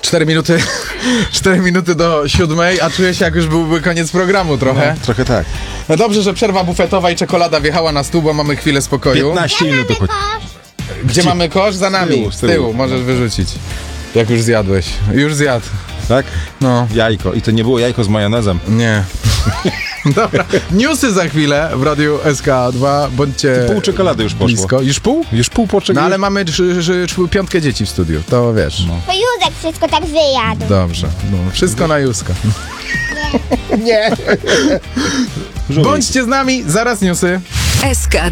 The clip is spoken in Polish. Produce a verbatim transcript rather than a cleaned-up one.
Cztery minuty, cztery minuty do siódmej, a czuję się, jak już byłby koniec programu trochę. No, trochę tak. No dobrze, że przerwa bufetowa i czekolada wjechała na stół, bo mamy chwilę spokoju. piętnaście minut dochodzi. Gdzie mamy kosz? Za nami. Z tyłu, Z z tyłu. tyłu, możesz wyrzucić. Jak już zjadłeś. Już zjadł. Tak? No. Jajko. I to nie było jajko z majonezem. Nie. Dobra. Newsy za chwilę w Radiu S K dwa. Bądźcie Pół czekolady już poszło. blisko. Już pół? Już pół po No czekolady. ale mamy sz, sz, sz, piątkę dzieci w studiu. To wiesz. No. To Józek wszystko tak wyjadł. Dobrze. No, wszystko na Józka. Żółwik. Bądźcie z nami. Zaraz newsy. S K